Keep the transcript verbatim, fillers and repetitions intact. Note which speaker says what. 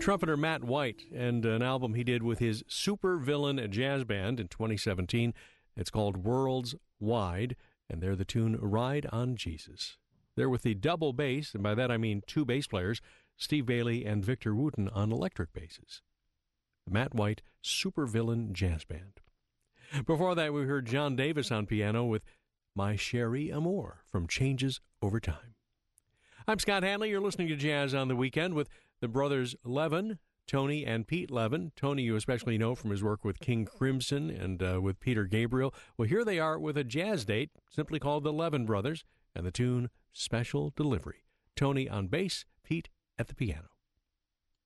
Speaker 1: Trumpeter Matt White and an album he did with his Super Villain Jazz Band in twenty seventeen. It's called Worlds Wide, and they're the tune Ride on Jesus. They're with the double bass, and by that I mean two bass players, Steve Bailey and Victor Wooten on electric basses. The Matt White Super Villain Jazz Band. Before that, we heard John Davis on piano with My Cherie Amour from Changes Over Time. I'm Scott Hanley. You're listening to Jazz on the Weekend with the brothers Levin, Tony and Pete Levin. Tony, you especially know from his work with King Crimson and uh, with Peter Gabriel. Well, here they are with a jazz date simply called the Levin Brothers and the tune Special Delivery. Tony on bass, Pete at the piano.